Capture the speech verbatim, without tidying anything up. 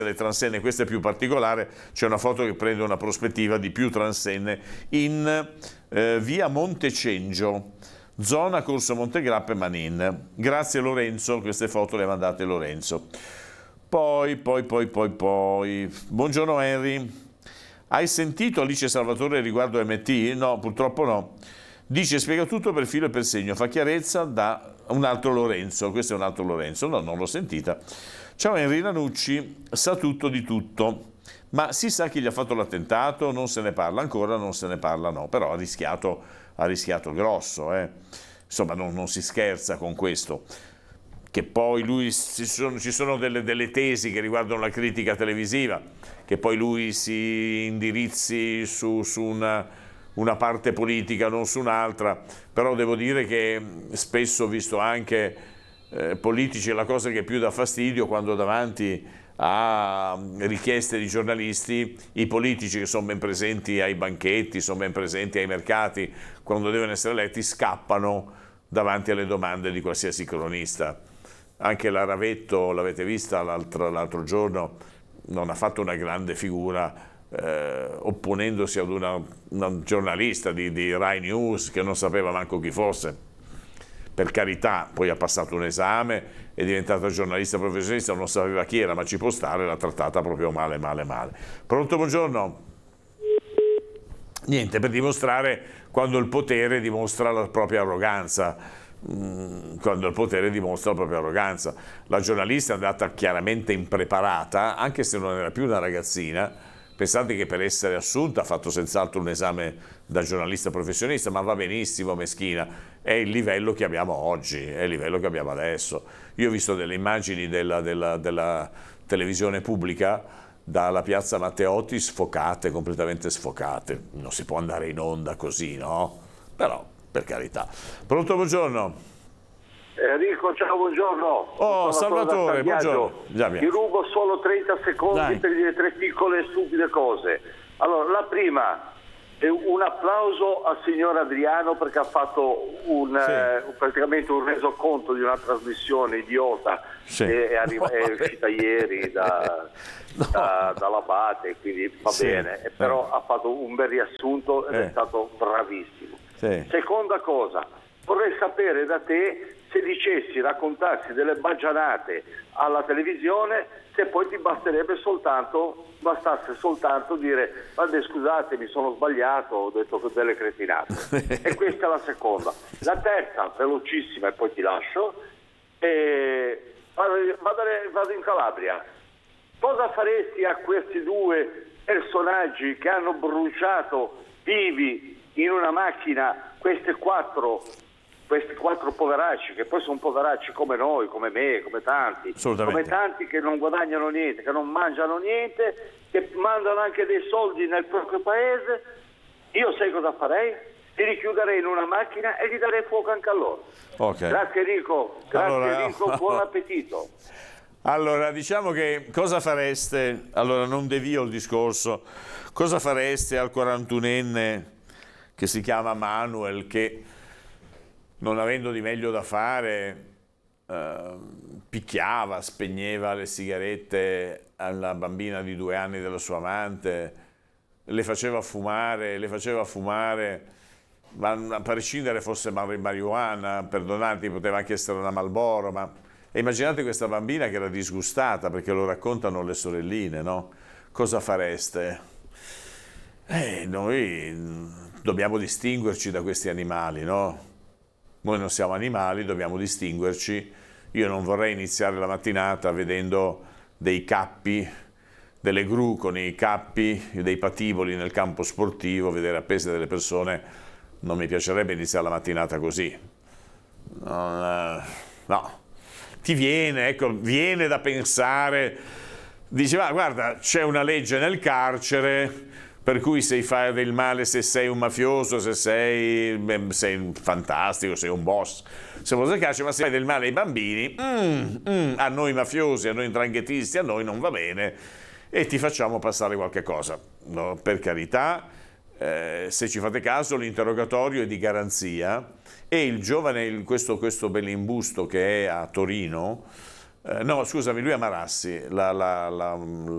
le transenne, questa è più particolare, c'è una foto che prende una prospettiva di più transenne in eh, via Montecengio, zona Corso Montegrappe Manin. Grazie Lorenzo, queste foto le ha mandate Lorenzo. Poi, poi, poi, poi, poi, buongiorno Henry, hai sentito Alice Salvatore riguardo M T? No, purtroppo no. Dice, spiega tutto per filo e per segno, fa chiarezza da un altro Lorenzo, questo è un altro Lorenzo, no, non l'ho sentita. Ciao Henry Ranucci, sa tutto di tutto, ma si sa chi gli ha fatto l'attentato? Non se ne parla ancora, non se ne parla no, però ha rischiato, ha rischiato grosso, eh. Insomma non, non si scherza con questo. Che poi lui, ci sono, ci sono delle, delle tesi che riguardano la critica televisiva, che poi lui si indirizzi su, su una, una parte politica, non su un'altra, però devo dire che spesso ho visto anche eh, politici, la cosa che più dà fastidio quando davanti a richieste di giornalisti, i politici che sono ben presenti ai banchetti, sono ben presenti ai mercati, quando devono essere eletti scappano davanti alle domande di qualsiasi cronista. Anche la Ravetto, l'avete vista l'altro, l'altro giorno, non ha fatto una grande figura eh, opponendosi ad una, una giornalista di, di Rai News che non sapeva manco chi fosse. Per carità, poi ha passato un esame, è diventata giornalista professionista, non sapeva chi era, ma ci può stare, l'ha trattata proprio male, male, male. Pronto, buongiorno? Niente, per dimostrare quando il potere dimostra la propria arroganza. Quando il potere dimostra la propria arroganza. La giornalista è andata chiaramente impreparata, anche se non era più una ragazzina. Pensate che per essere assunta ha fatto senz'altro un esame da giornalista professionista, ma va benissimo, meschina. È il livello che abbiamo oggi, è il livello che abbiamo adesso. Io ho visto delle immagini della, della, della televisione pubblica dalla piazza Matteotti sfocate, completamente sfocate. Non si può andare in onda così, no? Però per carità. Pronto, buongiorno. Enrico, ciao, buongiorno. Oh, Salvatore, buongiorno. Ti rubo solo trenta secondi Dai. per dire tre piccole e stupide cose. Allora, la prima è un applauso al signor Adriano perché ha fatto un, sì. eh, praticamente un resoconto di una trasmissione idiota sì. che è, arriva, è uscita ieri da, no. da, dall'Abate, quindi va sì. bene, eh. però ha fatto un bel riassunto ed eh. è stato bravissimo. Sì. Seconda cosa, vorrei sapere da te se dicessi, raccontassi delle baggianate alla televisione, se poi ti basterebbe soltanto, bastasse soltanto dire vabbè scusate mi sono sbagliato, ho detto delle cretinate. E questa è la seconda. La terza, velocissima e poi ti lascio, e vado, vado, vado in Calabria. Cosa faresti a questi due personaggi che hanno bruciato vivi in una macchina queste quattro, questi quattro poveracci, che poi sono poveracci come noi, come me, come tanti, come tanti che non guadagnano niente, che non mangiano niente, che mandano anche dei soldi nel proprio paese? Io sai cosa farei? Li richiuderei in una macchina e gli darei fuoco anche a loro. Okay. Grazie Enrico, grazie allora, Enrico, buon appetito. Allora, diciamo che cosa fareste, allora non devio il discorso, cosa fareste al quarantunenne che si chiama Manuel, che non avendo di meglio da fare eh, picchiava, spegneva le sigarette alla bambina di due anni della sua amante, le faceva fumare, le faceva fumare, ma a prescindere fosse marijuana, perdonate, poteva anche essere una Marlboro, ma e immaginate questa bambina che era disgustata, perché lo raccontano le sorelline, no? Cosa fareste? Eh, noi dobbiamo distinguerci da questi animali, no? Noi non siamo animali, dobbiamo distinguerci. Io non vorrei iniziare la mattinata vedendo dei cappi, delle gru con i cappi, dei patiboli nel campo sportivo, vedere appese delle persone. Non mi piacerebbe iniziare la mattinata così. Non, no. Ti viene, ecco, viene da pensare, dice, ma guarda, c'è una legge nel carcere per cui se fai del male, se sei un mafioso, se sei, beh, sei un fantastico, sei un boss, se vuoi carcere, ma se fai del male ai bambini, mm, mm, a noi mafiosi, a noi ndranghettisti, a noi non va bene e ti facciamo passare qualche cosa. No, per carità, eh, se ci fate caso, l'interrogatorio è di garanzia e il giovane, il, questo, questo bell'imbusto che è a Torino, eh, no scusami, lui è a Marassi, la, la, la,